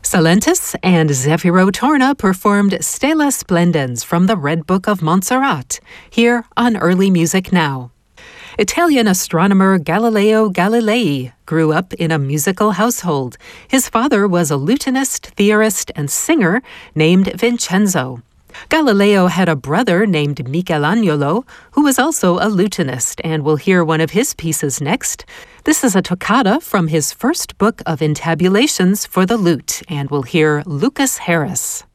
Salentus and Zefiro Torna performed Stella Splendens from the Red Book of Montserrat, here on Early Music Now. Italian astronomer Galileo Galilei grew up in a musical household. His father was a lutenist, theorist, and singer named Vincenzo. Galileo had a brother named Michelagnolo, who was also a lutenist, and we'll hear one of his pieces next. This is a toccata from his first book of intabulations for the lute, and we'll hear Lucas Harris.